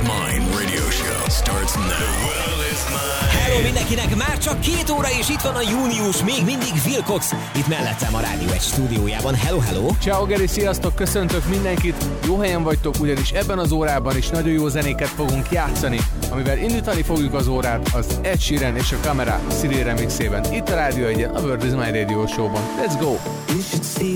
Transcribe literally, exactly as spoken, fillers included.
Mine radio show starts now. The world is mine. Hello mindenkinek, már csak két óra és itt van a június, még mindig Phil Cox, itt mellettem a Rádió egy stúdiójában. Hello, hello! Ciao Geri, sziasztok, köszöntök mindenkit! Jó helyen vagytok, ugyanis ebben az órában is nagyon jó zenéket fogunk játszani. Amivel indítani fogjuk az órát, az Ed Sheeran és a Camera City remixében. Itt a Rádió egyen, a World is Mine radio showban. Let's go!